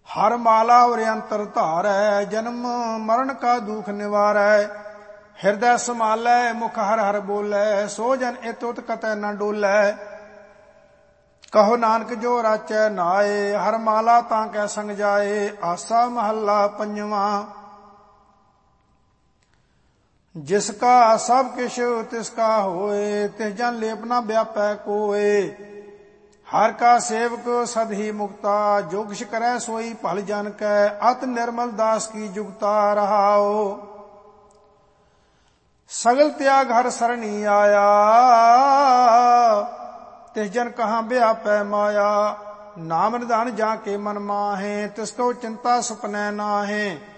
ਹਰ ਮਾਲਾ ਉਰ ਅੰਤਰ ਧਾਰੈ, ਜਨਮ ਮਰਨ ਕਾ ਦੁਖ ਨਿਵਾਰੈ। ਹਿਰਦੈ ਸਮਾਲੈ ਮੁਖ ਹਰ ਹਰ ਬੋਲੈ, ਸੋ ਜਨ ਇਤ ਉਤ ਕਤੈ ਨ ਡੋਲੈ। ਕਹੋ ਨਾਨਕ ਜੋ ਰਾਚੈ ਨਾਏ, ਹਰ ਮਾਲਾ ਤਾਂ ਕੈ ਸੰਗ ਜਾਏ। ਆਸਾ ਮਹੱਲਾ ਪੰਜਵਾਂ। ਜਿਸ ਕਾ ਸਭ ਕਿਛ ਤਿਸ ਕਾ ਹੋਏ, ਤਿਸ ਜਨ ਲੇਪ ਨ ਵਿਆਪੈ ਕੋਏ। ਹਰ ਕਾ ਸੇਵਕ ਸਦ ਹੀ ਮੁਕਤਾ, ਜੋ ਕਿਛ ਕਰੈ ਸੋਈ ਭਲ ਜਨ ਕੈ। ਅਤ ਨਿਰਮਲ ਦਾਸ ਕੀ ਜੁਗਤਾ ਰਹਾਓ। ਸਗਲ ਤਿਆਗ ਹਰ ਸਰਣੀ ਆਇਆ, ਤਿਸ ਜਨ ਕਹਾਂ ਵਿਆਪੈ ਮਾਇਆ। ਨਾਮ ਨਿਧਾਨ ਜਾ ਕੇ ਮਨ ਮਾਹੇ, ਤਿਸ ਕੋ ਚਿੰਤਾ ਸੁਪਨੈ ਨਾਹੇ।